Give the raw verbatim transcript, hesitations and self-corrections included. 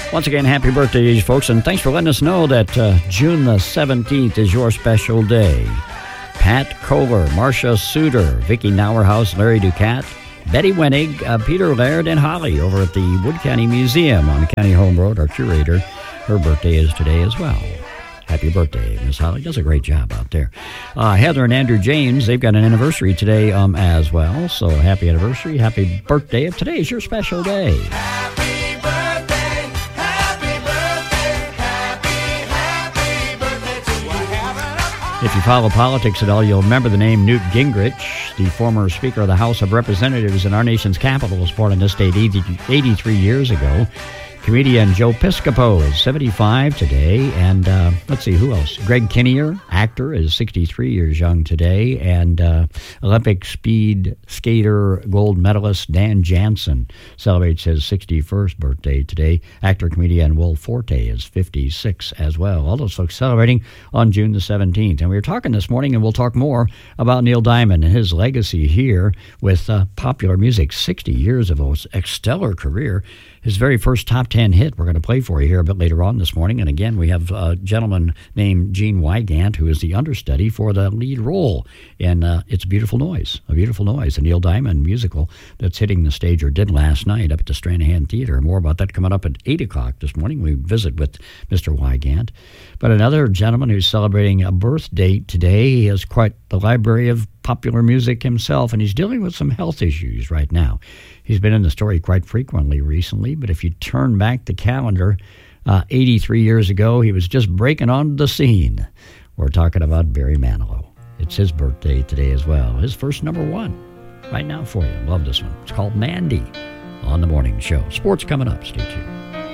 Once again, happy birthday to you folks, and thanks for letting us know that uh, June the seventeenth is your special day. Pat Kohler, Marcia Suter, Vicki Nauerhaus, Larry Ducat, Betty Wenig, uh, Peter Laird, and Holly over at the Wood County Museum on County Home Road. Our curator, her birthday is today as well. Happy birthday, Miss Holly. Does a great job out there. Uh, Heather and Andrew James, they've got an anniversary today um, as well. So happy anniversary, happy birthday. If today is your special day. Happy birthday, happy birthday, happy, happy birthday to you. If you follow politics at all, you'll remember the name Newt Gingrich, the former Speaker of the House of Representatives in our nation's capital, was born in this state eighty-three years ago. Comedian Joe Piscopo is seventy-five today, and uh, let's see, who else? Greg Kinnear, actor, is sixty-three years young today, and uh, Olympic speed skater gold medalist Dan Jansen celebrates his sixty-first birthday today. Actor, comedian Will Forte is fifty-six as well. All those folks celebrating on June the seventeenth. And we were talking this morning, and we'll talk more about Neil Diamond and his legacy here with uh, popular music. sixty years of a stellar career. His very first top ten hit we're going to play for you here a bit later on this morning. And again, we have a gentleman named Gene Wygant, who is the understudy for the lead role in uh, It's a Beautiful Noise, A Beautiful Noise, a Neil Diamond musical that's hitting the stage, or did last night, up at the Stranahan Theater. More about that coming up at eight o'clock this morning. We visit with Mister Wygant. But another gentleman who's celebrating a birth date today, he has quite the library of popular music himself, and he's dealing with some health issues right now. He's been in the story quite frequently recently, but if you turn back the calendar, uh, eighty-three years ago, he was just breaking on the scene. We're talking about Barry Manilow. It's his birthday today as well. His first number one right now for you. Love this one. It's called Mandy on The Morning Show. Sports coming up. Stay tuned.